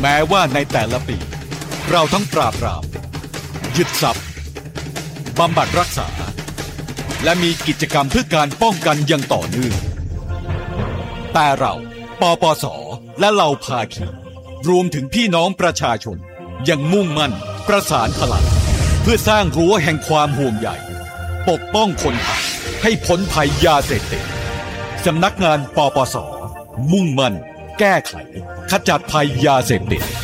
แม้ว่าในแต่ละปีเราทั้งปราบปรามยึดทรัพย์บำบัดรักษาและมีกิจกรรมเพื่อการป้องกันอย่างต่อเนื่องแต่เราปปส.และเหล่าภาคีรวมถึงพี่น้องประชาชนยังมุ่งมั่นประสานพลังเพื่อสร้างรั้วแห่งความห่วงใยปกป้องคนไทยให้พ้นภัยยาเสพติดสำนักงานปปส.มุ่งมั่นแก้ไขขจัดภัยยาเสพติด